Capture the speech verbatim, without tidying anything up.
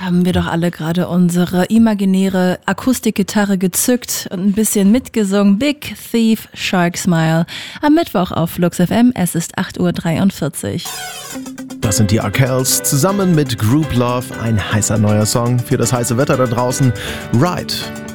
Haben wir doch alle gerade unsere imaginäre Akustikgitarre gezückt und ein bisschen mitgesungen. Big Thief, Shark Smile. Am Mittwoch auf Flux F M. Es ist acht Uhr dreiundvierzig. Das sind die Arkells zusammen mit Group Love. Ein heißer neuer Song für das heiße Wetter da draußen. Ride